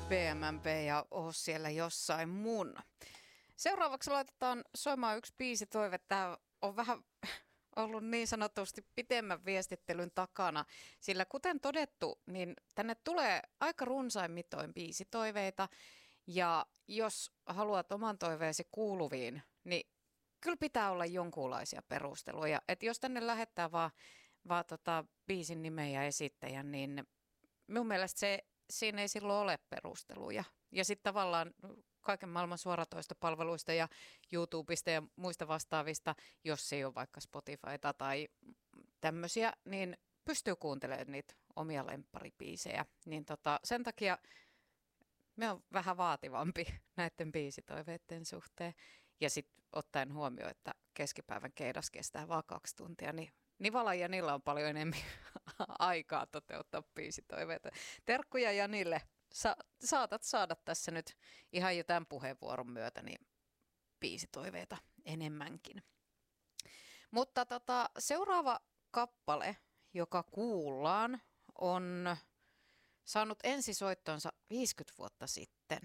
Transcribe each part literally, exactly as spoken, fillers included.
B M M B ja oo siellä jossain mun. Seuraavaksi laitetaan soimaan yksi biisitoive. Tämä on vähän ollut niin sanotusti pitemmän viestittelyn takana, sillä kuten todettu, niin tänne tulee aika runsain mitoin biisitoiveita. Ja jos haluat oman toiveesi kuuluviin, niin kyllä pitää olla jonkunlaisia perusteluja. Että jos tänne lähettää vaan, vaan tota biisin nimen ja esittäjän, niin minun mielestä se, siinä ei silloin ole perusteluja. Ja sitten tavallaan kaiken maailman suoratoistopalveluista ja YouTubesta ja muista vastaavista, jos ei ole vaikka Spotifyta tai tämmöisiä, niin pystyy kuuntelemaan niitä omia lempparibiisejä. Niin tota, sen takia me on vähän vaativampi näiden biisitoiveiden suhteen. Ja sitten ottaen huomioon, että keskipäivän keidas kestää vaan kaksi tuntia, niin Nivala ja Janilla on paljon enemmän aikaa toteuttaa biisitoiveita. Terkkuja Janille. Sa- saatat saada tässä nyt ihan jo tämän puheenvuoron myötä niin biisitoiveita enemmänkin. Mutta tota, seuraava kappale, joka kuullaan, on saanut ensisoittonsa viisikymmentä vuotta sitten.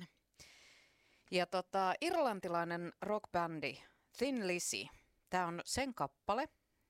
Ja tota, irlantilainen rockbändi Thin Lizzy, tämä on sen kappale.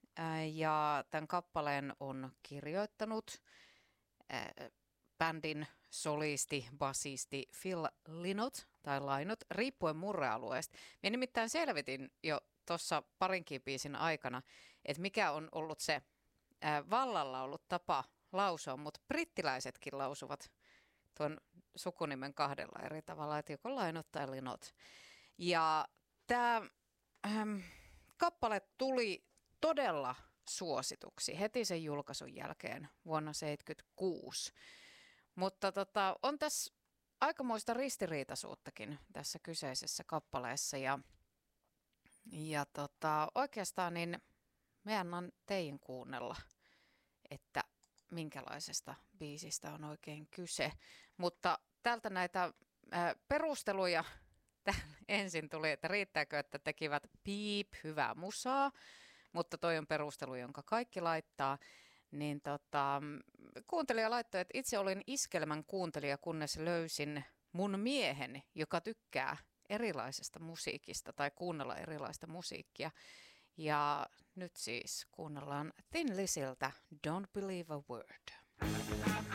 Ja tämän kappaleen on kirjoittanut äh, bändin solisti, basisti Phil Lynott tai Lynott, riippuen murrealueesta. Minä nimittäin selvitin jo tuossa parinkin biisin aikana, että mikä on ollut se äh, vallalla ollut tapa lausua, mutta brittiläisetkin lausuvat tuon sukunimen kahdella eri tavalla, että joko Lynott tai Lynott. Ja tämä ähm, kappale tuli todella suosituksi heti sen julkaisun jälkeen vuonna tuhatyhdeksänsataaseitsemänkymmentäkuusi. Mutta tota, on tässä aikamoista ristiriitaisuuttakin tässä kyseisessä kappaleessa. Ja, ja tota, oikeastaan niin me annan teidän kuunnella, että minkälaisesta biisistä on oikein kyse. Mutta täältä näitä ää, perusteluja ensin tuli, että riittääkö, että tekivät piip hyvää musaa. Mutta toi on perustelu, jonka kaikki laittaa. Niin tota, kuuntelija laittoi, että itse olin iskelmän kuuntelija, kunnes löysin mun miehen, joka tykkää erilaisesta musiikista tai kuunnella erilaista musiikkia. Ja nyt siis kuunnellaan Thin Lizzyltä Don't Believe a Word.